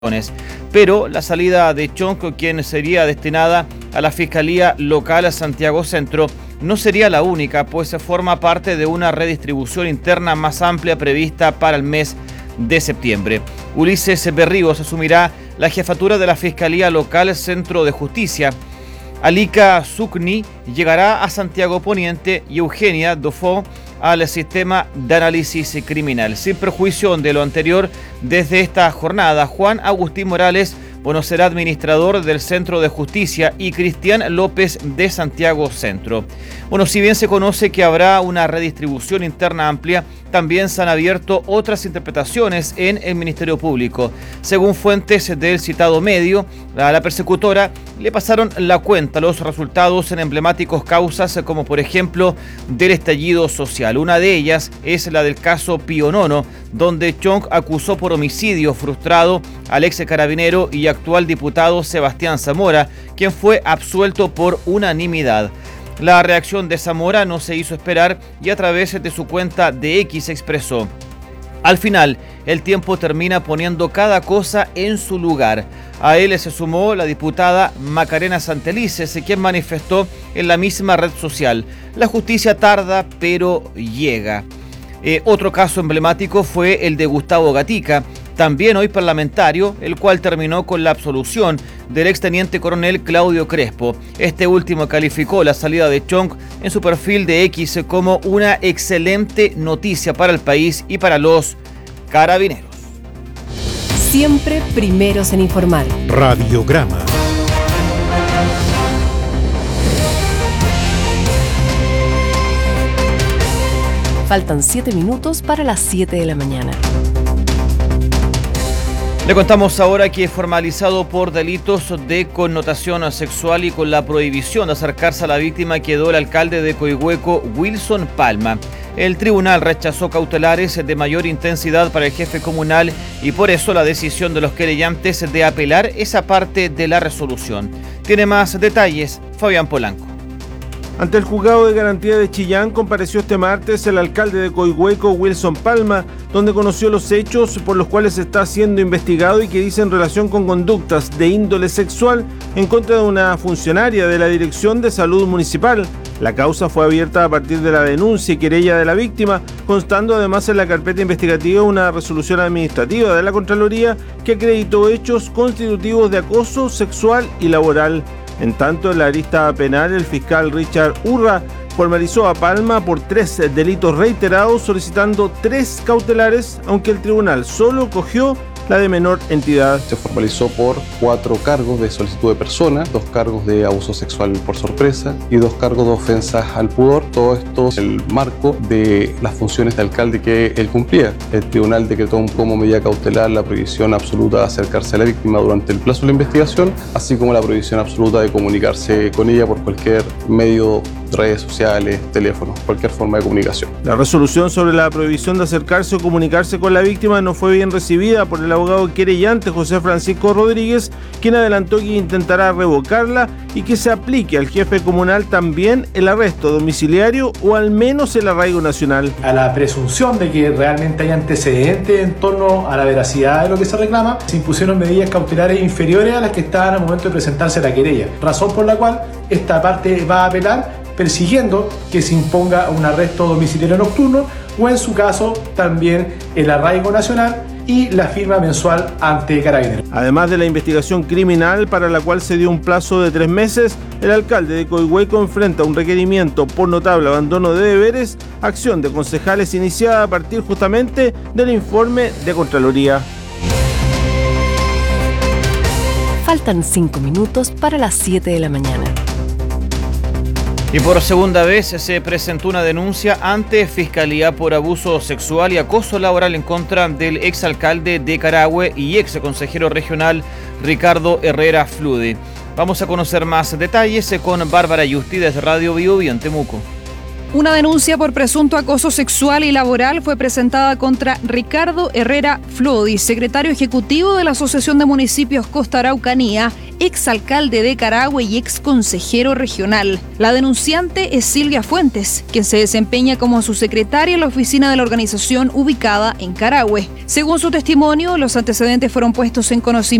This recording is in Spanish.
Pero la salida de Chonco, quien sería destinada a la Fiscalía Local Santiago Centro, no sería la única, pues se forma parte de una redistribución interna más amplia prevista para el mes de septiembre. Ulises Berríos asumirá la jefatura de la Fiscalía Local Centro de Justicia. Alika Zucni llegará a Santiago Poniente y Eugenia Dofo al sistema de análisis criminal. Sin perjuicio de lo anterior, desde esta jornada, Juan Agustín Morales será administrador del Centro de Justicia y Cristian López de Santiago Centro. Si bien se conoce que habrá una redistribución interna amplia, también se han abierto otras interpretaciones en el Ministerio Público. Según fuentes del citado medio, a la persecutora le pasaron la cuenta los resultados en emblemáticos causas como por ejemplo del estallido social. Una de ellas es la del caso Pío Nono, donde Chong acusó por homicidio frustrado al ex carabinero y actual diputado Sebastián Zamora, quien fue absuelto por unanimidad. La reacción de Zamora no se hizo esperar y a través de su cuenta de X expresó: al final, el tiempo termina poniendo cada cosa en su lugar. A él se sumó la diputada Macarena Santelices, quien manifestó en la misma red social: la justicia tarda, pero llega. Otro caso emblemático fue el de Gustavo Gatica, también hoy parlamentario, el cual terminó con la absolución del exteniente coronel Claudio Crespo. Este último calificó la salida de Chong en su perfil de X como una excelente noticia para el país y para los carabineros. Siempre primeros en informar. Radiograma. Faltan 7 minutos para las 7 de la mañana. Le contamos ahora que formalizado por delitos de connotación sexual y con la prohibición de acercarse a la víctima quedó el alcalde de Coihueco, Wilson Palma. El tribunal rechazó cautelares de mayor intensidad para el jefe comunal y por eso la decisión de los querellantes de apelar esa parte de la resolución. Tiene más detalles Fabián Polanco. Ante el juzgado de garantía de Chillán compareció este martes el alcalde de Coihueco, Wilson Palma, donde conoció los hechos por los cuales está siendo investigado y que dicen relación con conductas de índole sexual en contra de una funcionaria de la Dirección de Salud Municipal. La causa fue abierta a partir de la denuncia y querella de la víctima, constando además en la carpeta investigativa una resolución administrativa de la Contraloría que acreditó hechos constitutivos de acoso sexual y laboral. En tanto, en la arista penal, el fiscal Richard Urra formalizó a Palma por 3 delitos reiterados, solicitando 3 cautelares, aunque el tribunal solo cogió la de menor entidad. Se formalizó por 4 cargos de solicitud de persona, 2 cargos de abuso sexual por sorpresa y 2 cargos de ofensas al pudor. Todo esto en el marco de las funciones de alcalde que él cumplía. El tribunal decretó como medida cautelar la prohibición absoluta de acercarse a la víctima durante el plazo de la investigación, así como la prohibición absoluta de comunicarse con ella por cualquier medio, redes sociales, teléfono, cualquier forma de comunicación. La resolución sobre la prohibición de acercarse o comunicarse con la víctima no fue bien recibida por el abogado querellante José Francisco Rodríguez, quien adelantó que intentará revocarla y que se aplique al jefe comunal también el arresto domiciliario o al menos el arraigo nacional. A la presunción de que realmente hay antecedentes en torno a la veracidad de lo que se reclama, se impusieron medidas cautelares inferiores a las que estaban al momento de presentarse la querella, razón por la cual esta parte va a apelar persiguiendo que se imponga un arresto domiciliario nocturno o en su caso también el arraigo nacional y la firma mensual ante Carabineros. Además de la investigación criminal para la cual se dio un plazo de 3 meses, el alcalde de Coihueco enfrenta un requerimiento por notable abandono de deberes, acción de concejales iniciada a partir justamente del informe de Contraloría. Faltan 5 minutos para las 7 de la mañana. Y por segunda vez se presentó una denuncia ante Fiscalía por abuso sexual y acoso laboral en contra del exalcalde de Carahue y ex consejero regional Ricardo Herrera Fludi. Vamos a conocer más detalles con Bárbara Yusti desde Radio Biobío en Temuco. Una denuncia por presunto acoso sexual y laboral fue presentada contra Ricardo Herrera Fludi, secretario ejecutivo de la Asociación de Municipios Costa Araucanía, exalcalde de Carahue y exconsejero regional. La denunciante es Silvia Fuentes, quien se desempeña como subsecretaria en la oficina de la organización ubicada en Carahue. Según su testimonio, los antecedentes fueron puestos en conocimiento